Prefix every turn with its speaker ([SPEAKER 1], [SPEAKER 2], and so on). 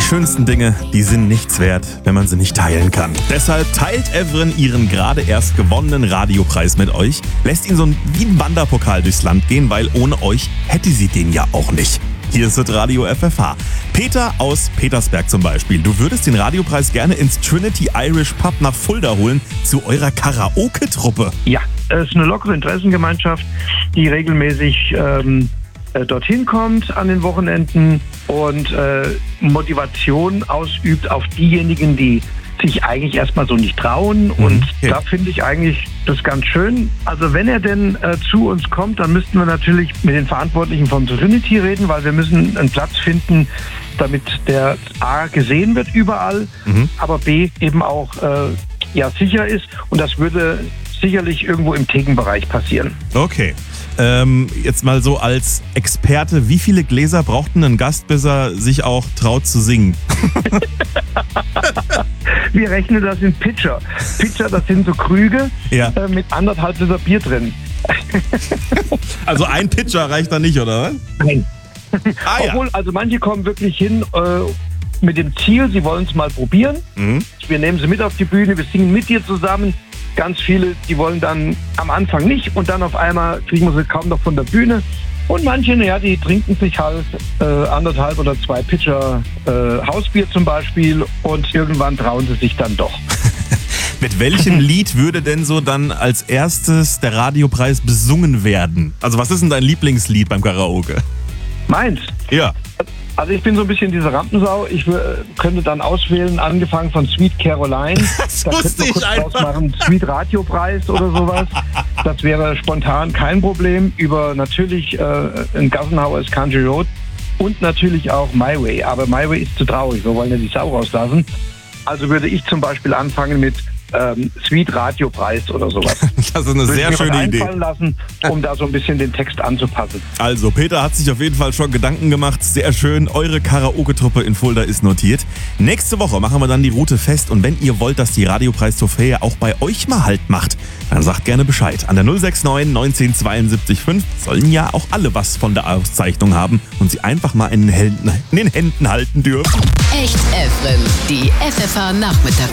[SPEAKER 1] schönsten Dinge, die sind nichts wert, wenn man sie nicht teilen kann. Deshalb teilt Evren ihren gerade erst gewonnenen Radiopreis mit euch, lässt ihn so wie ein Wanderpokal durchs Land gehen, weil ohne euch hätte sie den ja auch nicht. Hier ist das Radio FFH. Peter aus Petersberg zum Beispiel. Du würdest den Radiopreis gerne ins Trinity Irish Pub nach Fulda holen, zu eurer Karaoke-Truppe.
[SPEAKER 2] Ja, es ist eine lockere Interessengemeinschaft, die regelmäßig dorthin kommt an den Wochenenden und Motivation ausübt auf diejenigen, die sich eigentlich erstmal so nicht trauen. Und
[SPEAKER 1] okay.
[SPEAKER 2] Da finde ich eigentlich das ganz schön. Also wenn er denn zu uns kommt, dann müssten wir natürlich mit den Verantwortlichen von Trinity reden, weil wir müssen einen Platz finden, damit der A gesehen wird überall, aber B eben auch sicher ist. Und das würde sicherlich irgendwo im Thekenbereich passieren.
[SPEAKER 1] Okay. Jetzt mal so als Experte, wie viele Gläser braucht denn ein Gast, bis er sich auch traut zu singen?
[SPEAKER 2] Wir rechnen das in Pitcher. Pitcher, das sind so Krüge mit 1,5 Liter Bier drin.
[SPEAKER 1] Also ein Pitcher reicht da nicht, oder was?
[SPEAKER 2] Nein.
[SPEAKER 1] Ja.
[SPEAKER 2] Obwohl, also manche kommen wirklich hin mit dem Ziel, sie wollen es mal probieren. Wir nehmen sie mit auf die Bühne, wir singen mit dir zusammen. Ganz viele, die wollen dann am Anfang nicht und dann auf einmal kriegen wir sie kaum noch von der Bühne. Und manche, die trinken sich halt 1,5 oder 2 Pitcher Hausbier zum Beispiel und irgendwann trauen sie sich dann doch.
[SPEAKER 1] Mit welchem Lied würde denn so dann als erstes der Radiopreis besungen werden? Also was ist denn dein Lieblingslied beim Karaoke?
[SPEAKER 2] Meins?
[SPEAKER 1] Ja.
[SPEAKER 2] Also ich bin so ein bisschen diese Rampensau. Ich könnte dann auswählen, angefangen von Sweet Caroline.
[SPEAKER 1] Das
[SPEAKER 2] da
[SPEAKER 1] wusste ich einfach.
[SPEAKER 2] Machen, Sweet Radiopreis oder sowas. Das wäre spontan kein Problem. Über natürlich ein Gassenhauers Country Road und natürlich auch My Way. Aber My Way ist zu traurig. Wir wollen ja die Sau rauslassen. Also würde ich zum Beispiel anfangen mit Sweet Radiopreis oder sowas.
[SPEAKER 1] Das ist eine sehr schöne Idee.
[SPEAKER 2] Lassen, um da so ein bisschen den Text anzupassen.
[SPEAKER 1] Also, Peter hat sich auf jeden Fall schon Gedanken gemacht. Sehr schön. Eure Karaoke-Truppe in Fulda ist notiert. Nächste Woche machen wir dann die Route fest. Und wenn ihr wollt, dass die Radiopreis-Trophäe auch bei euch mal Halt macht, dann sagt gerne Bescheid. An der 069 19 72 5 sollen ja auch alle was von der Auszeichnung haben und sie einfach mal in den Händen halten dürfen.
[SPEAKER 3] Echt Evren, die FFH Nachmittags